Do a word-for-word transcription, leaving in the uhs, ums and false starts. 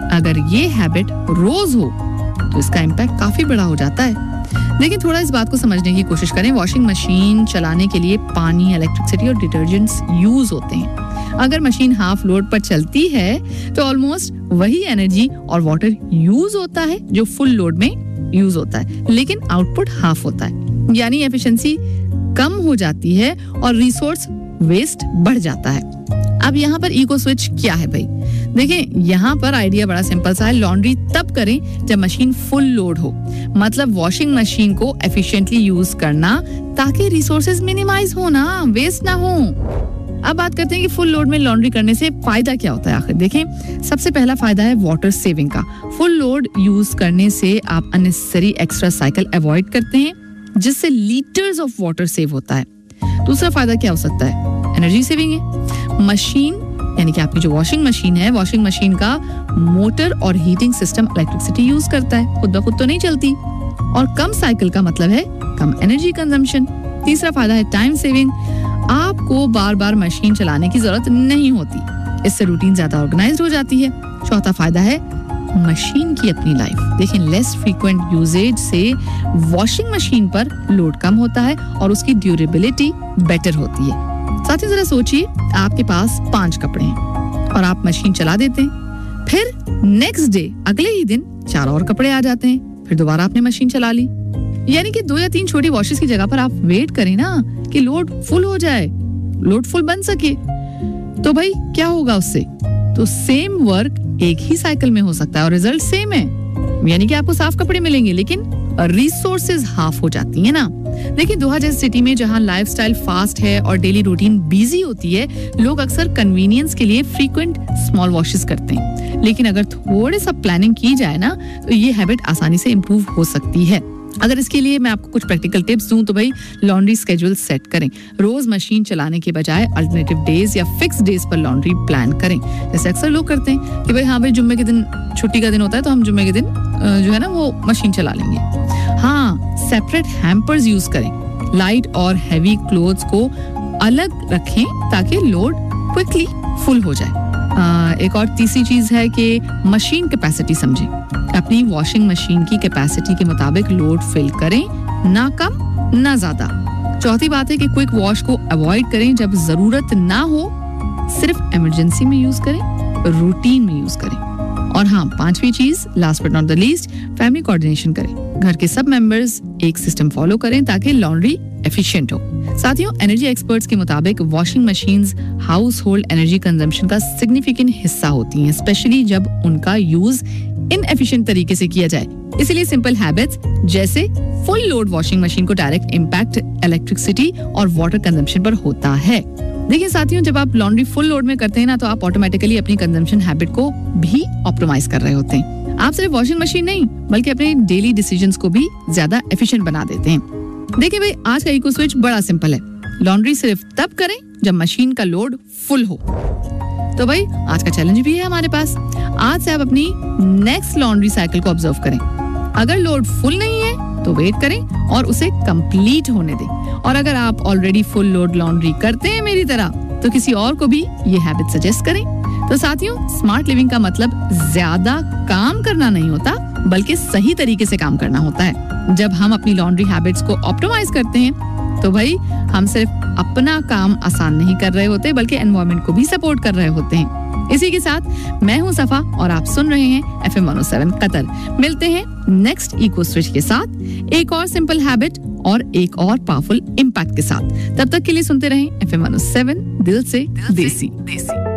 अगर ये हैबिट रोज हो तो इसका इम्पैक्ट काफी बड़ा हो जाता है। लेकिन थोड़ा इस बात को समझने की कोशिश करें, वॉशिंग मशीन चलाने के लिए पानी, इलेक्ट्रिसिटी और डिटर्जेंट्स यूज होते हैं। अगर मशीन हाफ लोड पर चलती है तो ऑलमोस्ट वही एनर्जी और वाटर यूज होता है जो फुल लोड में यूज होता है, लेकिन आउटपुट हाफ होता है, यानी एफिशिएंसी कम हो जाती है और रिसोर्स वेस्ट बढ़ जाता है। अब यहाँ पर इको स्विच क्या है भाई? देखें, यहाँ पर आइडिया बड़ा सिंपल सा है। लॉन्ड्री तब करें जब मशीन फुल लोड हो, मतलब वॉशिंग मशीन को एफिशिएंटली यूज करना ताकि रिसोर्सेज मिनिमाइज हो ना, वेस्ट ना हो। अब बात करते हैं कि फुल लोड में लॉन्ड्री करने से फायदा क्या होता है आखिर। देखें, सबसे पहला फायदा है वाटर सेविंग का। फुल लोड यूज करने से आप अननेसेसरी एक्स्ट्रा साइकिल अवॉइड करते हैं, जिससे लीटर्स ऑफ वाटर सेव होता है। दूसरा फायदा क्या हो सकता है? एनर्जी सेविंग है। मशीन यानी कि आपकी जो वॉशिंग मशीन है, वॉशिंग मशीन का मोटर और हीटिंग सिस्टम इलेक्ट्रिसिटी यूज करता है, खुद ब खुद तो नहीं चलती। और कम साइकिल का मतलब है कम एनर्जी कंजम्पशन। तीसरा फायदा है टाइम सेविंग। आपको बार बार मशीन चलाने की जरूरत नहीं होती, इससे रूटीन ज्यादा ऑर्गेनाइज्ड हो जाती है। चौथा फायदा है मशीन की अपनी लाइफ। देखें, लेस फ्रीक्वेंट यूजेज से वॉशिंग मशीन पर लोड कम होता है और उसकी ड्यूरेबिलिटी बेटर होती है। साथ ही जरा सोचिए, आपके पास पांच कपड़े हैं और आप मशीन चला देते हैं, फिर नेक्स्ट डे अगले ही दिन चार और कपड़े आ जाते हैं, फिर दोबारा आपने मशीन चला ली। यानी कि दो या तीन छोटी वॉशेस की जगह पर आप वेट करें ना कि लोड फुल हो जाए, लोड फुल बन सके, तो भाई क्या होगा उससे? तो सेम वर्क एक ही साइकिल में हो सकता है और रिजल्ट सेम है, यानी कि आपको साफ कपड़े मिलेंगे, लेकिन रिसोर्सेज हाफ हो जाती है ना। देखिए, दोहा जैसी सिटी में जहां लाइफस्टाइल फास्ट है और डेली रूटीन बिजी होती है, लोग अक्सर कन्वीनियंस के लिए फ्रीक्वेंट स्मॉल वॉशेस करते हैं। लेकिन अगर थोड़े सा प्लानिंग की जाए ना, तो ये हैबिट आसानी से इम्प्रूव हो सकती है। अगर इसके लिए मैं आपको कुछ प्रैक्टिकल टिप्स दूं तो भाई लॉन्ड्री स्केड्यूल सेट करें। रोज मशीन चलाने के बजाय अल्टरनेटिव डेज या फिक्स डेज पर लॉन्ड्री प्लान करें। जैसे अक्सर लोग करते हैं कि भाई हाँ भाई जुम्मे के दिन छुट्टी का दिन होता है तो हम जुम्मे के दिन जो है ना वो मशीन चला लेंगे। हाँ, सेपरेट हैम्पर्स यूज करें। लाइट और हैवी क्लोथ्स को अलग रखें ताकि लोड क्विकली फुल हो जाए। आ, एक और तीसरी चीज है कि मशीन कैपेसिटी समझें। अपनी वॉशिंग मशीन की कैपेसिटी के मुताबिक लोड फिल करें, ना कम ना ज्यादा। चौथी बात है कि क्विक वॉश को अवॉइड करें, जब जरूरत ना हो सिर्फ इमरजेंसी में यूज करें, रूटीन में यूज करें। और हाँ, पांचवी चीज, last but not the least, family coordination करें। घर के सब मेंबर्स एक सिस्टम फॉलो करें ताकि लॉन्ड्री एफिशिएंट हो। साथियों, एनर्जी एक्सपर्ट्स के मुताबिक washing machines house hold energy consumption का सिग्निफिकेंट हिस्सा होती हैं, स्पेशली जब उनका यूज इनएफिशिएंट तरीके से किया जाए। इसलिए सिंपल हैबिट्स जैसे फुल लोड वॉशिंग मशीन को डायरेक्ट इम्पैक्ट इलेक्ट्रिसिटी और वाटर कंजम्पशन पर होता है। देखिए साथियों, जब आप लॉन्ड्री फुल लोड में करते हैं ना, तो आप ऑटोमेटिकली अपनी कंजम्पशन हैबिट को भी ऑप्टिमाइज कर रहे होते हैं। आप सिर्फ वॉशिंग मशीन नहीं बल्कि अपने डेली डिसीजंस को भी ज्यादा एफिशिएंट बना देते हैं। देखिए भाई, आज का इको स्विच बड़ा सिंपल है। लॉन्ड्री सिर्फ तब करें जब मशीन का लोड फुल हो। तो भाई आज का चैलेंज भी है हमारे पास। आज से आप अपनी नेक्स्ट लॉन्ड्री साइकिल को ऑब्जर्व करें। अगर लोड फुल नहीं है तो वेट करें और उसे कंप्लीट होने दें। और अगर आप ऑलरेडी फुल लोड लॉन्ड्री करते हैं मेरी तरह, तो किसी और को भी ये हैबिट सजेस्ट करें। तो साथियों, स्मार्ट लिविंग का मतलब ज्यादा काम करना नहीं होता बल्कि सही तरीके से काम करना होता है। जब हम अपनी लॉन्ड्री हैबिट्स को ऑप्टिमाइज करते हैं तो भाई हम सिर्फ अपना काम आसान नहीं कर रहे होते बल्कि एनवायरनमेंट को भी सपोर्ट कर रहे होते हैं। इसी के साथ मैं हूं सफा और आप सुन रहे हैं F M one O seven Qatar. मिलते हैं नेक्स्ट इको स्विच के साथ, एक और सिंपल हैबिट और एक और पावरफुल इम्पैक्ट के साथ। तब तक के लिए सुनते रहें F M one O seven, दिल से देसी।